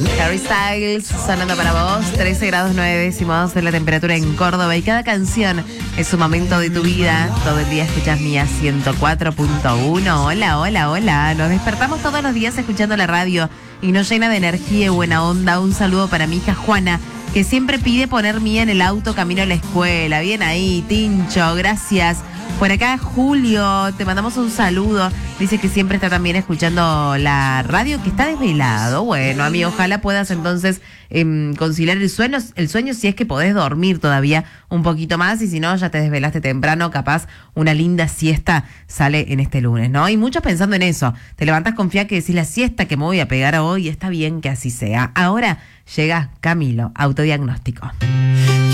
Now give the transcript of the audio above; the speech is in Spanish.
Harry Styles sonando para vos, 13 grados 9 décimos de la temperatura en Córdoba y cada canción es un momento de tu vida. Todo el día escuchas Mía 104.1. Hola, hola, hola. Nos despertamos todos los días escuchando la radio y nos llena de energía y buena onda. Un saludo para mi hija Juana, que siempre pide poner Mía en el auto camino a la escuela. Bien ahí, Tincho, gracias. Por acá, Julio, te mandamos un saludo. Dice que siempre está también escuchando la radio, que está desvelado. Bueno, amigo, ojalá puedas entonces conciliar el sueño si es que podés dormir todavía un poquito más. Y si no, ya te desvelaste temprano, capaz una linda siesta sale en este lunes, ¿no? Y muchos pensando en eso. Te levantás confiada que decís la siesta que me voy a pegar hoy. Está bien que así sea. Ahora llega Camilo, autodiagnóstico.